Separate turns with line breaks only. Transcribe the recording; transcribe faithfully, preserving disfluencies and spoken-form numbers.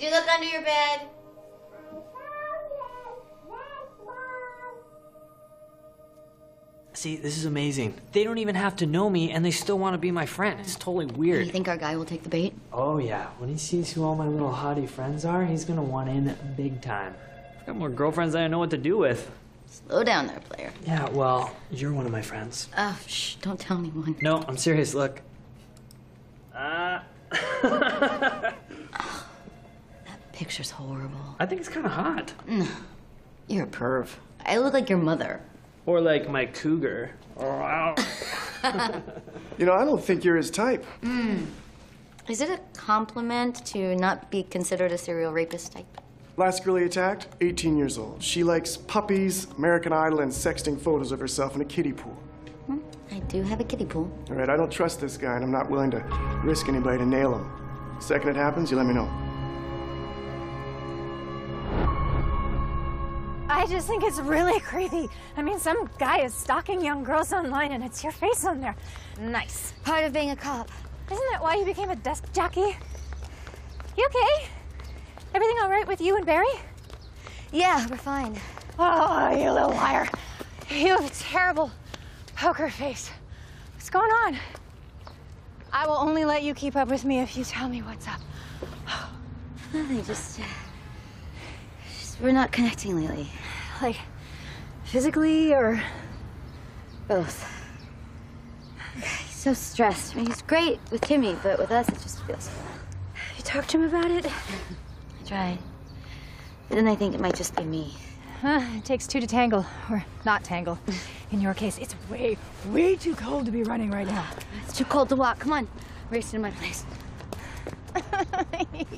you look under your bed?
See, this is amazing. They don't even have to know me, and they still want to be my friend. It's totally weird.
You think our guy will take the bait?
Oh, yeah. When he sees who all my little hottie friends are, he's gonna want in big time. I've got more girlfriends than I know what to do with.
Slow down there, player.
Yeah, well, you're one of my friends.
Oh, shh, don't tell anyone.
No, I'm serious, look. Uh...
That picture's horrible.
I think it's kind of hot.
No, you're a perv. I look like your mother.
Or like my cougar.
You know, I don't think you're his type.
Mm. Is it a compliment to not be considered a serial rapist type?
Last girl he attacked, eighteen years old. She likes puppies, American Idol, and sexting photos of herself in a kiddie pool.
Hmm. I do have a kiddie pool.
All right, I don't trust this guy, and I'm not willing to risk anybody to nail him. The second it happens, you let me know.
I just think it's really creepy. I mean, some guy is stalking young girls online and it's your face on there. Nice.
Part of being a cop.
Isn't that why you became a desk jockey? You okay? Everything all right with you and Barry?
Yeah, we're fine.
Oh, you little liar. You have a terrible poker face. What's going on? I will only let you keep up with me if you tell me what's up.
Nothing, just, uh, just... We're not connecting lately.
Like, physically or both?
He's so stressed. I mean, he's great with Timmy, but with us, it just feels...
Have you talked to him about it?
I tried. But then I think it might just be me.
Huh, it takes two to tangle, or not tangle. In your case, it's way, way too cold to be running right now.
It's too cold to walk. Come on. Race to my place.